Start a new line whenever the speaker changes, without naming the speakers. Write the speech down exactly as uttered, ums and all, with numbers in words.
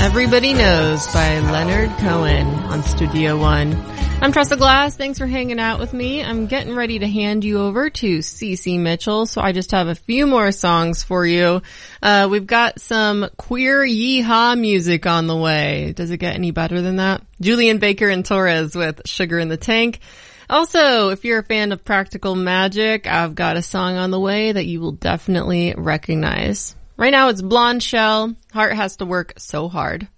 Everybody Knows by Leonard Cohen on Studio One. I'm Tressa Glass. Thanks for hanging out with me. I'm getting ready to hand you over to Cece Mitchell, so I just have a few more songs for you. Uh, we've got some queer yeehaw music on the way. Does it get any better than that? Julian Baker and Torres with Sugar in the Tank. Also, if you're a fan of Practical Magic, I've got a song on the way that you will definitely recognize. Right now it's Blonde Shell, Heart Has to Work So Hard.